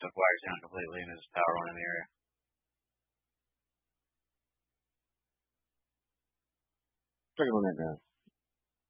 took wires down completely and there's power on in the area. Second on that now.